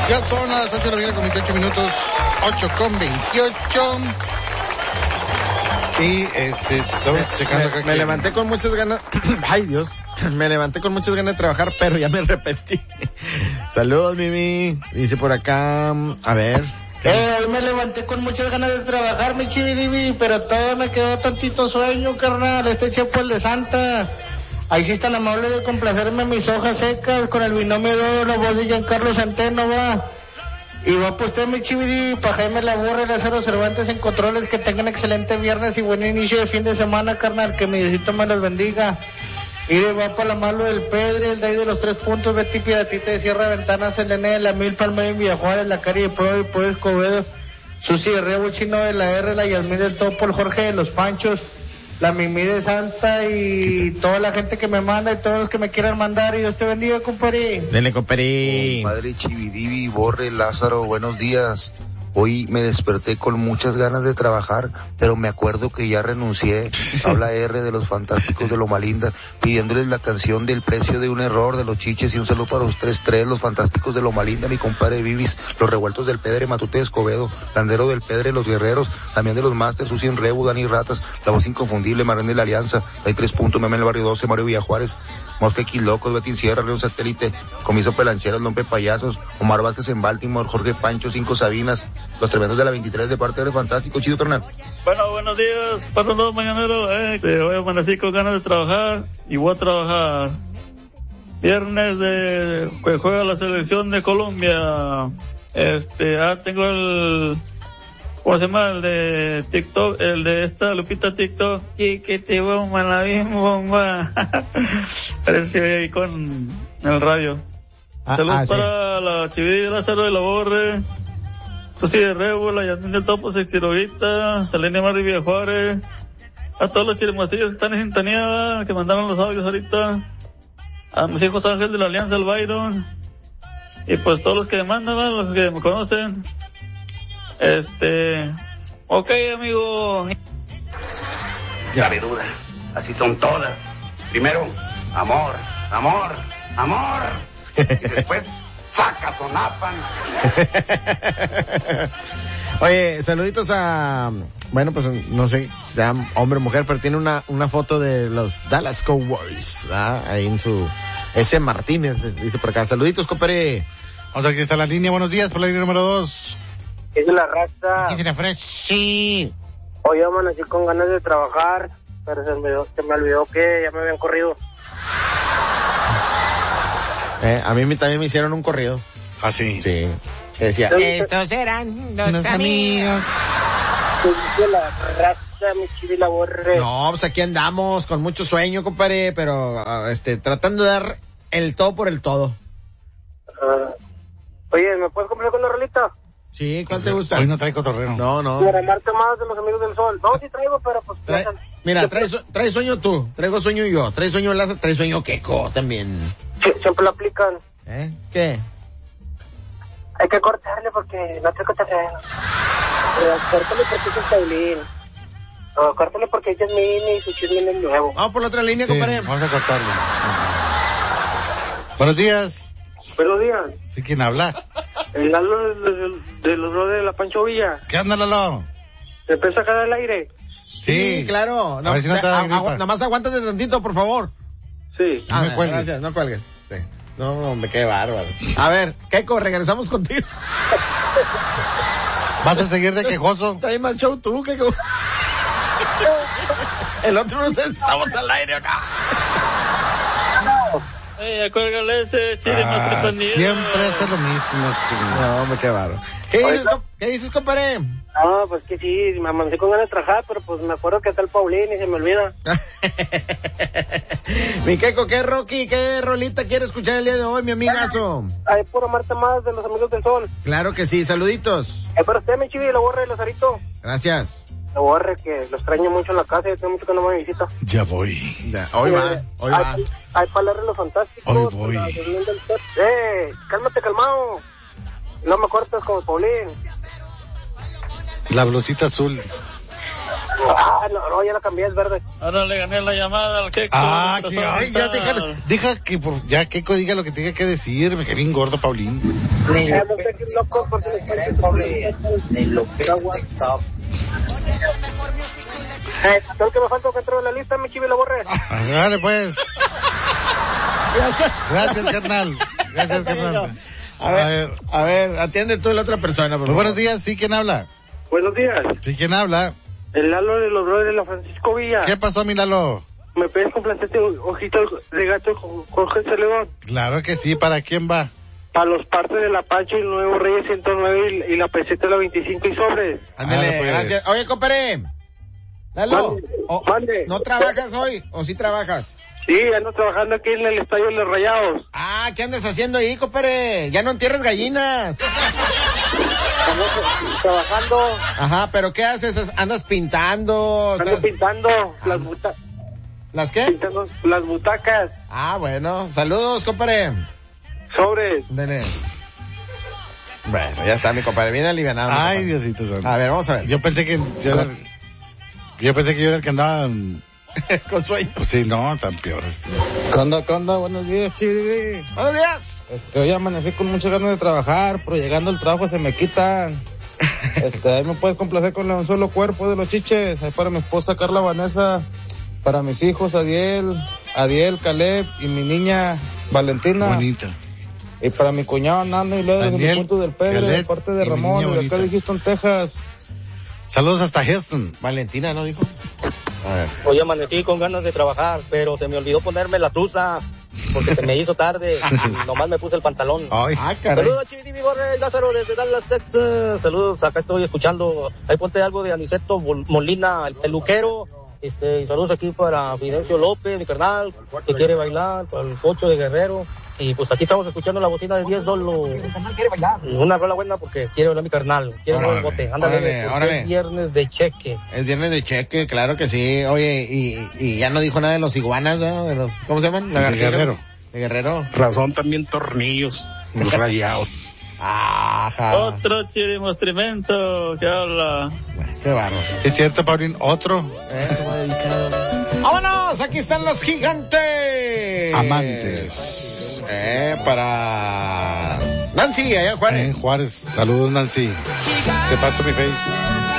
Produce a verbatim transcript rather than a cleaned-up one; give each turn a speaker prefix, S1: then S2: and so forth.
S1: Ya son las ocho de la mañana con veintiocho minutos, ocho con veintiocho. Y este, estamos
S2: me,
S1: checando
S2: me,
S1: acá.
S2: Me
S1: que...
S2: levanté con muchas ganas. Ay, Dios. Me levanté con muchas ganas de trabajar, pero ya me arrepentí. Saludos, Mimi. Dice por acá, a ver.
S3: Eh, hoy me levanté con muchas ganas de trabajar, mi chividivi, pero todavía me quedó tantito sueño, carnal. Este chepo el de Santa. Ahí sí es tan amable de complacerme mis hojas secas con el binomio de oro, la voz de Giancarlo Centeno, va. Y va pues usted, mi chividivi, para Jaime Laborre y Lázaro Cervantes en controles, que tengan excelente viernes y buen inicio de fin de semana, carnal. Que mi Diosito me los bendiga. Y le va para la mano del Pedre, el de ahí de los tres puntos, Betty Piratita de Sierra Ventanas, el N de la Mil, Palma y Villajuárez, la Cari de Pro y Poder Escobedo, Susi de Rebo Chino de la R, la Yasmín del Topo, el Jorge de los Panchos, la Mimi de Santa y toda la gente que me manda y todos los que me quieran mandar. Y Dios te bendiga, compadre.
S2: Dele, compadre.
S4: Compadre Chividivi, Borre, Lázaro, buenos días. Hoy me desperté con muchas ganas de trabajar, pero me acuerdo que ya renuncié. Habla R de los Fantásticos de Loma Linda, pidiéndoles la canción del Precio de un Error de los Chiches, y un saludo para los tres tres, los Fantásticos de Loma Linda, mi compadre Vivis, los Revueltos del Pedre, Matute Escobedo, Landero del Pedre, los Guerreros, también de los Masters, Susi en Rebu, Dani Ratas, la voz inconfundible, Marén de la Alianza, hay tres puntos, Meme en el Barrio doce, Mario Villajuárez, Mosca X Locos, Betín Sierra, León Satélite, Comiso Pelancheras, Lompe Payasos, Omar Vázquez en Baltimore, Jorge Pancho, Cinco Sabinas, los tremendos de la veintitrés de parte de los Fantásticos. Chido, carnal.
S5: Bueno, buenos días, pasando mañanero, eh, te voy a amanecer con ganas de trabajar y voy a trabajar. Viernes de que juega la selección de Colombia. Este, ah, tengo el, ¿cómo se llama? El de TikTok, el de esta Lupita TikTok. Y que te bomba la misma bomba. Parece ahí con el radio.
S2: Ah,
S5: Saludos
S2: ah,
S5: para sí. La Chividí, Lázaro de la Borre, Susi de Rebo, la Yasmín del Topo, Sexirovita, Selenia Mari Villajuárez, a todos los chirimasillos que están en sintonía, que mandaron los audios ahorita, a mis hijos Ángel de la Alianza, el Byron, y pues todos los que me mandan, los que me conocen. Este, ok, amigo.
S6: Cabe duda, así son todas. Primero, amor, amor, amor. Y después, ¡sacazonapan!
S2: Oye, saluditos a, bueno, pues no sé si sea hombre o mujer, pero tiene una una foto de los Dallas Cowboys, ¿verdad? Ahí en su, ese Martínez, dice por acá. Saluditos, compadre.
S1: Vamos a ver, aquí está la línea. Buenos días, por la línea número dos.
S3: Es la raza.
S1: ¿Qué se le ofrece? Sí.
S3: Hoy amanecí con ganas de trabajar, pero se me, se me olvidó que ya me habían corrido.
S2: Eh, a mí también me hicieron un corrido.
S1: ¿Ah, sí?
S2: Sí. Que decía,
S7: estos eran los, los amigos.
S3: De la raza, mi Chivi Laborre.
S2: No, pues aquí andamos con mucho sueño, compadre, pero uh, este, tratando de dar el todo por el todo.
S3: Uh, oye, ¿me puedes comprar con la rolita?
S2: Sí, ¿cuál te gusta?
S1: Hoy no trae cotorreo.
S2: No, no.
S3: Para amarte más de los Amigos del Sol. No, sí traigo, pero pues...
S2: Trae, mira, trae, trae sueño tú, traigo sueño yo, trae sueño Lázaro, trae sueño Queco también.
S3: Sí, siempre lo aplican.
S2: ¿Eh? ¿Qué?
S3: Hay que cortarle porque no traigo terreno. Pero córtale porque es el Tailín. No, córtale porque ella es mini y su chisme es nuevo.
S2: Vamos por la otra línea,
S1: sí,
S2: compadre.
S1: Vamos a cortarlo. Buenos días.
S3: Buenos días.
S1: ¿Sí quién habla?
S3: El Lalo de, de, de los roles de la Pancho Villa.
S1: ¿Qué onda, Lalo?
S3: ¿Te puedes sacar al aire?
S2: Sí, sí, claro. No,
S1: a ver si no te da gripa.
S2: agu- nada más aguántate tantito, por favor.
S3: Sí.
S1: No me cuelgues.
S2: Gracias, no cuelgues. Sí. No, hombre, qué bárbaro. A ver, Keiko, regresamos contigo.
S1: ¿Vas a seguir de quejoso?
S2: Trae más show tú, Keiko. El otro no sé si estamos al aire o no.
S5: Ey, acuérdale ese chile
S1: Ah,
S5: más
S1: siempre hace lo mismo. Este.
S2: No, hombre, qué bárbaro. ¿Qué dices, com- ¿qué dices, compadre?
S3: No, pues que sí, me amanecí con ganas de trabajar, pero pues me acuerdo que está el Paulín y se me olvida.
S2: Mi Keiko, ¿qué Rocky, qué rolita quiere escuchar el día de hoy, mi amigazo?
S3: Ay, por amarte más de los Amigos del Sol.
S2: Claro que sí, saluditos.
S3: Ay, para usted, mi Chivi, la borre de Lazarito.
S2: Gracias.
S3: La borre, que lo extraño mucho en la casa, y tengo mucho que no me visita.
S1: Ya voy.
S2: Ya, hoy va,
S3: Eh,
S2: hoy va.
S3: Hay, hay palabras los fantásticos.
S1: Hoy voy.
S3: La reunión del set. Eh, cálmate, calmado. No me cortes como Paulín.
S1: La blusita azul.
S3: Ah, no, no, ya la cambié, es verde.
S5: Ahora le gané la llamada al Keiko.
S1: Ah, que, ay, ya deja, deja que por, ya Keiko diga lo que tenga que decir, me quedé bien gordo, Paulín.
S3: Ni lo que ni lo que Eh, ¿sabes que me falta que entre en la lista, mi chivi, la borre?
S1: Ah, dale, pues. Gracias, carnal. Gracias, carnal.
S2: A ver, a ver, a ver, atiende tú a la otra persona, por
S1: Muy buenos días, ¿sí? ¿Quién habla?
S3: Buenos días.
S1: ¿Sí? ¿Quién habla?
S3: El Lalo de los Brothers de la Francisco Villa.
S1: ¿Qué pasó, mi Lalo?
S3: ¿Me puedes complacerte ojito de gato Jorge Celedón?
S1: Claro que sí, ¿para quién va?
S3: Para los partes de la Pancho y el Nuevo Reyes ciento nueve y, y la peseta de la veinticinco y sobres.
S2: Ándale,
S1: Ah, pues.
S2: gracias. Oye, compadre. Lalo,
S3: Mande,
S2: o-
S3: mande.
S2: ¿no trabajas hoy o sí trabajas?
S3: Sí, ando trabajando aquí en el Estadio de los Rayados.
S2: Ah, ¿qué andas haciendo ahí, compadre? Ya no entierres gallinas.
S3: Estamos trabajando,
S2: Ajá, pero ¿qué haces? ¿Andas pintando?
S3: ando
S2: ¿Estás-
S3: pintando las, buta
S2: ¿Las qué?
S3: pintando las butacas,
S2: Ah, bueno. Saludos, compadre.
S3: sobres.
S2: Dele. Bueno, ya está, mi compadre. Bien alivianado. mi
S1: Ay,
S2: compadre.
S1: Diosito santo.
S2: A ver, vamos a ver.
S1: Yo pensé que yo era, yo pensé que yo era el que andaba,
S2: Con sueño.
S1: pues sí, no, tan peor.
S8: ¿Qué onda, qué onda? Buenos días, Chivi.
S2: Buenos días.
S8: Este, hoy amanecí con muchas ganas de trabajar, pero llegando al trabajo se me quitan. Este, ahí me puedes complacer con un solo cuerpo de los chiches. Ahí para mi esposa Carla Vanessa, para mis hijos Adiel, Adiel, Caleb y mi niña Valentina.
S1: Bonita.
S8: Y para mi cuñado Nando y Leo desde
S1: Daniel,
S8: mi punto del Pedro, de
S1: Caleb
S8: parte de
S1: y mi
S8: Ramón,
S1: niña
S8: de acá de
S1: bonita.
S8: Houston, Texas.
S1: Saludos hasta Houston.
S2: Valentina, ¿no dijo? A ver.
S9: Hoy amanecí con ganas de trabajar, pero se me olvidó ponerme la truza porque se me hizo tarde y nomás me puse el pantalón.
S1: Ay.
S2: Ah, caray.
S9: Saludos a Chivi Borre, Lázaro desde Dallas, Texas. Saludos, acá estoy escuchando. Ahí ponte algo de Aniceto Molina, el peluquero. Este, y saludos aquí para Fidencio López, mi carnal, que quiere bailar, para el Pocho de Guerrero. Y pues aquí estamos escuchando la bocina de diez dólares. Una rola buena porque quiere bailar mi carnal. Quiere bailar el bote. Ándale,
S2: Órale,
S9: porque
S2: órale.
S9: es viernes de cheque.
S2: El viernes de cheque, claro que sí. Oye, y, y ya no dijo nada de los iguanas, ¿no? De los, ¿cómo se llaman?
S1: De
S2: Lagartijas.
S1: Guerrero.
S2: De Guerrero.
S10: Razón también tornillos, los rayados.
S2: Ajá.
S5: Otro chirimostrimento que habla.
S2: Qué bárbaro.
S1: Es cierto, Paulín, otro
S2: Eh. ¡Vámonos! Aquí están los gigantes.
S1: amantes.
S2: Eh, para Nancy, allá en Juárez.
S1: En Juárez. Saludos, Nancy. Te paso mi face.